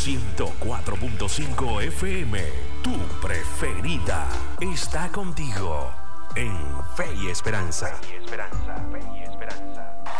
104.5 FM, tu preferida, está contigo en Fe y Esperanza. Fe y Esperanza.